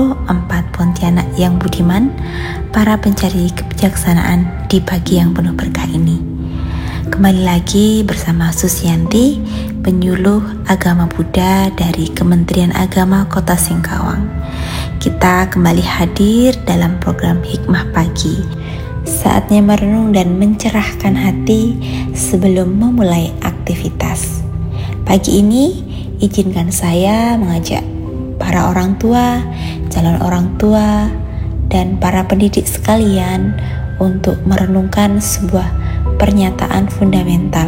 Pro 4 Pontianak yang budiman, para pencari kebijaksanaan di pagi yang penuh berkah ini. Kembali lagi bersama Susianti, penyuluh agama Buddha dari Kementerian Agama Kota Singkawang. Kita kembali hadir dalam program Hikmah Pagi. Saatnya merenung dan mencerahkan hati sebelum memulai aktivitas. Pagi ini, izinkan saya mengajak para orang tua, calon orang tua, dan para pendidik sekalian untuk merenungkan sebuah pernyataan fundamental.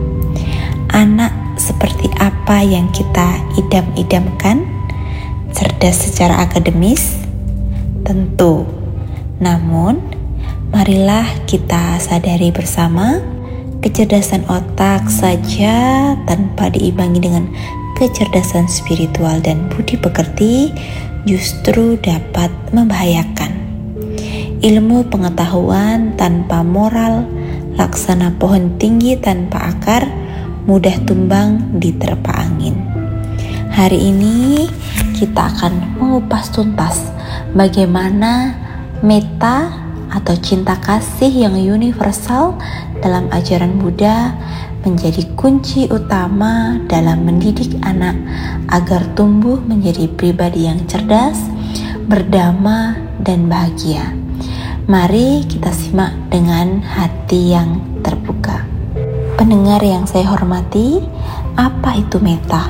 Anak seperti apa yang kita idam-idamkan? Cerdas secara akademis? Tentu. Namun, marilah kita sadari bersama, kecerdasan otak saja tanpa diimbangi dengan kecerdasan spiritual dan budi pekerti justru dapat membahayakan. Ilmu pengetahuan tanpa moral, laksana pohon tinggi tanpa akar, mudah tumbang diterpa angin. Hari ini kita akan mengupas tuntas bagaimana metta atau cinta kasih yang universal dalam ajaran Buddha menjadi kunci utama dalam mendidik anak agar tumbuh menjadi pribadi yang cerdas, berdamai, dan bahagia. Mari kita simak dengan hati yang terbuka. Pendengar yang saya hormati, apa itu metta?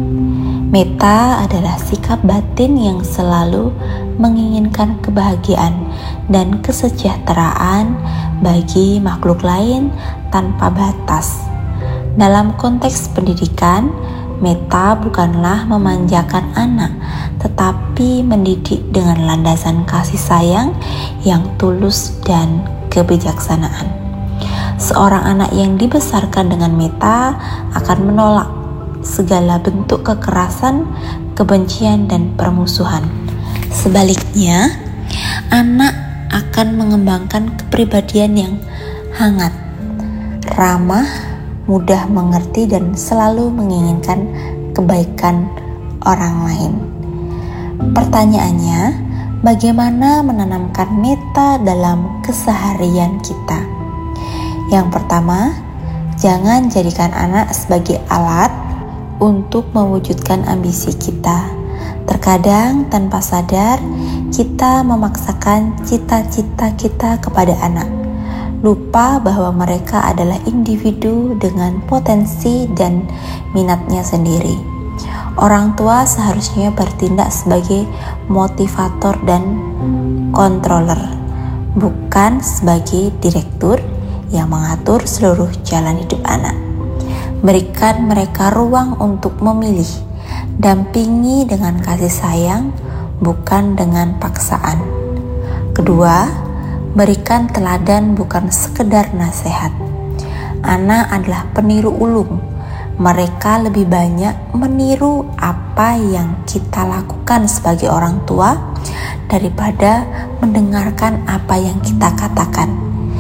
Metta adalah sikap batin yang selalu menginginkan kebahagiaan dan kesejahteraan bagi makhluk lain tanpa batas. Dalam konteks pendidikan, metta bukanlah memanjakan anak, tetapi mendidik dengan landasan kasih sayang yang tulus dan kebijaksanaan. Seorang anak yang dibesarkan dengan metta akan menolak segala bentuk kekerasan, kebencian, dan permusuhan. Sebaliknya, anak akan mengembangkan kepribadian yang hangat, ramah, mudah mengerti, dan selalu menginginkan kebaikan orang lain. Pertanyaannya, bagaimana menanamkan metta dalam keseharian kita? Yang pertama, jangan jadikan anak sebagai alat untuk mewujudkan ambisi kita. Terkadang tanpa sadar, kita memaksakan cita-cita kita kepada anak, lupa bahwa mereka adalah individu dengan potensi dan minatnya sendiri. Orang tua seharusnya bertindak sebagai motivator dan controller, bukan sebagai direktur yang mengatur seluruh jalan hidup anak. Berikan mereka ruang untuk memilih, dampingi dengan kasih sayang, bukan dengan paksaan. Kedua, berikan teladan bukan sekedar nasihat. Anak adalah peniru ulung. Mereka lebih banyak meniru apa yang kita lakukan sebagai orang tua daripada mendengarkan apa yang kita katakan.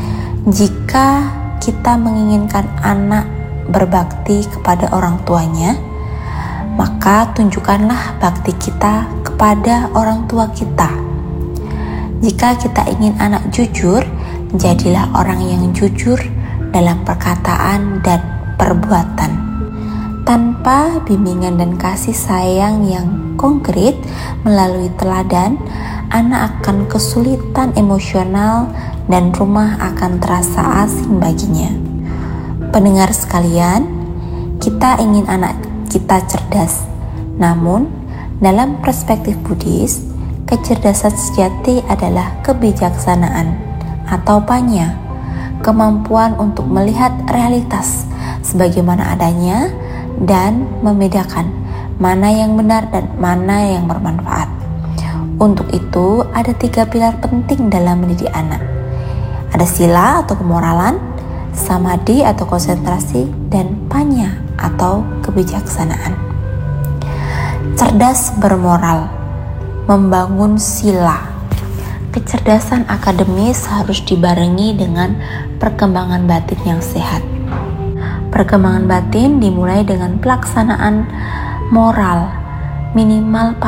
Jika kita menginginkan anak berbakti kepada orang tuanya, maka tunjukkanlah bakti kita kepada orang tua kita. Jika kita ingin anak jujur, jadilah orang yang jujur dalam perkataan dan perbuatan. Tanpa bimbingan dan kasih sayang yang konkret melalui teladan, anak akan kesulitan emosional dan rumah akan terasa asing baginya. Pendengar sekalian, kita ingin anak kita cerdas. Namun, dalam perspektif Buddhis, kecerdasan sejati adalah kebijaksanaan atau panya, kemampuan untuk melihat realitas sebagaimana adanya dan membedakan mana yang benar dan mana yang bermanfaat. Untuk itu, ada 3 pilar penting dalam mendidik anak. Ada sila atau kemoralan, samadhi atau konsentrasi, dan panya atau kebijaksanaan. Cerdas bermoral, membangun sila. Kecerdasan akademis harus dibarengi dengan perkembangan batin yang sehat. Perkembangan batin dimulai dengan pelaksanaan moral minimal